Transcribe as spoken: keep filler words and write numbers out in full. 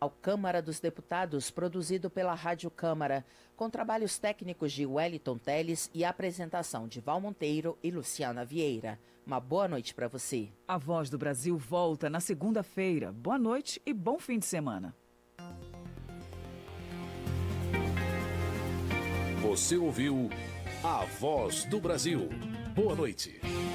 ao Câmara dos Deputados, produzido pela Rádio Câmara, com trabalhos técnicos de Wellington Teles e apresentação de Val Monteiro e Luciana Vieira. Uma boa noite para você. A Voz do Brasil volta na segunda-feira. Boa noite e bom fim de semana. Você ouviu A Voz do Brasil. Boa noite.